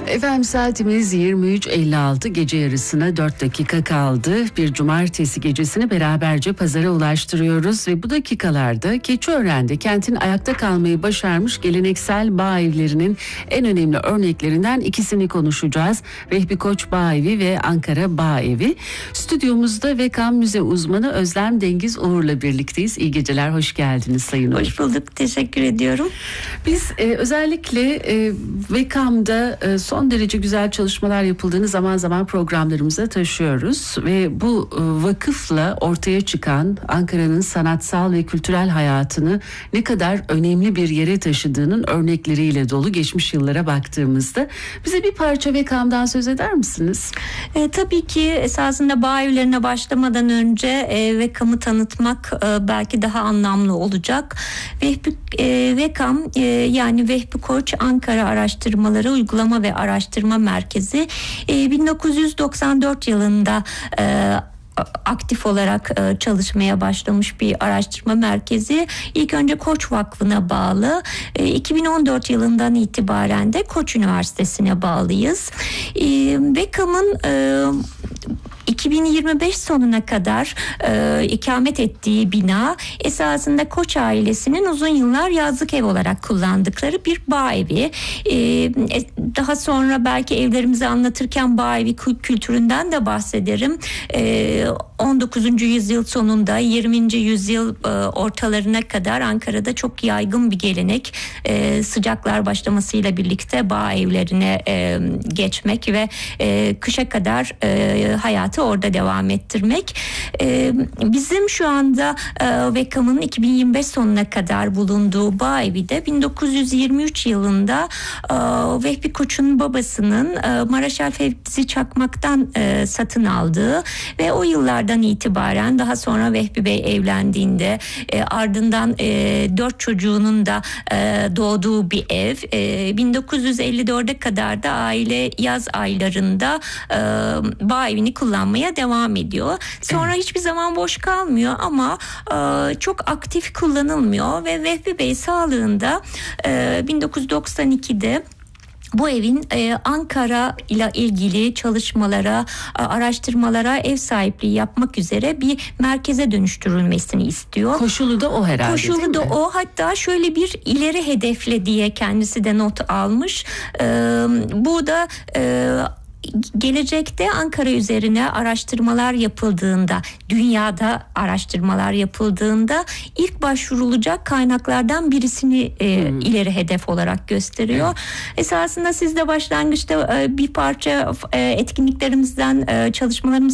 Efendim saatimiz 23.56, gece yarısına 4 dakika kaldı. Bir cumartesi gecesini beraberce pazara ulaştırıyoruz ve bu dakikalarda Keçiören'de kentin ayakta kalmayı başarmış geleneksel bağ evlerinin en önemli örneklerinden ikisini konuşacağız. Vehbi Koç Bağ Evi ve Ankara Bağ Evi. Stüdyomuzda VEKAM Müze uzmanı Özlem Dengiz Uğur'la birlikteyiz. İyi geceler, hoş geldiniz Sayın Uğur. Hoş bulduk, teşekkür ediyorum. Biz özellikle VEKAM'da son derece güzel çalışmalar yapıldığını zaman zaman programlarımıza taşıyoruz ve bu vakıfla ortaya çıkan Ankara'nın sanatsal ve kültürel hayatını ne kadar önemli bir yere taşıdığının örnekleriyle dolu geçmiş yıllara baktığımızda. Bize bir parça VEKAM'dan söz eder misiniz? Tabii ki esasında bağ evlerine başlamadan önce VEKAM'ı tanıtmak belki daha anlamlı olacak. VEKAM yani Vehbi Koç Ankara Araştırmaları Uygulama ve Araştırma Merkezi 1994 yılında aktif olarak çalışmaya başlamış bir araştırma merkezi. İlk önce Koç Vakfı'na bağlı. 2014 yılından itibaren de Koç Üniversitesi'ne bağlıyız. VEKAM'ın 2025 sonuna kadar ikamet ettiği bina esasında Koç ailesinin uzun yıllar yazlık ev olarak kullandıkları bir bağ evi. Daha sonra belki evlerimizi anlatırken bağ evi kültüründen de bahsederim. 19. yüzyıl sonunda 20. yüzyıl ortalarına kadar Ankara'da çok yaygın bir gelenek. Sıcaklar başlamasıyla birlikte bağ evlerine geçmek ve kışa kadar hayatı orada devam ettirmek. Bizim şu anda VEKAM'ın 2025 sonuna kadar bulunduğu bağ evi de 1923 yılında Vehbi Koç'un babasının Maraşal Fevzi Çakmak'tan satın aldığı ve o yıllardan itibaren daha sonra Vehbi Bey evlendiğinde ardından 4 çocuğunun da doğduğu bir ev. 1954'e kadar da aile yaz aylarında bağ evini kullanmaya devam ediyor. Sonra hiçbir zaman boş kalmıyor ama çok aktif kullanılmıyor ve Vehbi Bey sağlığında 1992'de bu evin Ankara ile ilgili çalışmalara, araştırmalara ev sahipliği yapmak üzere bir merkeze dönüştürülmesini istiyor. Koşulu da o herhalde. Koşulu da o. Hatta şöyle bir ileri hedefle diye kendisi de not almış. Bu da gelecekte Ankara üzerine araştırmalar yapıldığında, dünyada araştırmalar yapıldığında ilk başvurulacak kaynaklardan birisini ileri hedef olarak gösteriyor. Esasında siz de başlangıçta bir parça etkinliklerimizden, çalışmalarımızdan